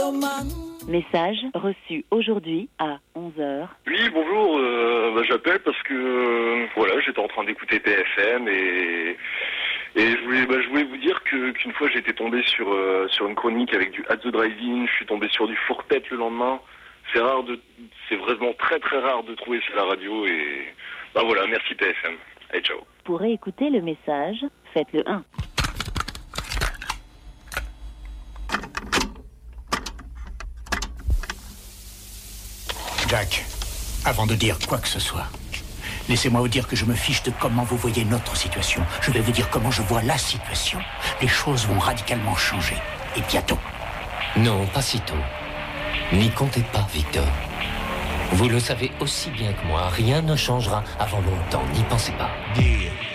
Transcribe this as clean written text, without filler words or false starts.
Message reçu aujourd'hui à 11 heures. Oui, bonjour, j'appelle parce que voilà, j'étais en train d'écouter TFM et je voulais vous dire qu'une fois j'étais tombé sur une chronique avec du At the Drive-In, je suis tombé sur du Four-Tête le lendemain. C'est vraiment très très rare de trouver ça à la radio et voilà, merci TFM. Allez, ciao. Pour réécouter le message, faites le 1. Jack, avant de dire quoi que ce soit, laissez-moi vous dire que je me fiche de comment vous voyez notre situation. Je vais vous dire comment je vois la situation. Les choses vont radicalement changer. Et bientôt. Non, pas si tôt. N'y comptez pas, Victor. Vous le savez aussi bien que moi, rien ne changera avant longtemps. N'y pensez pas.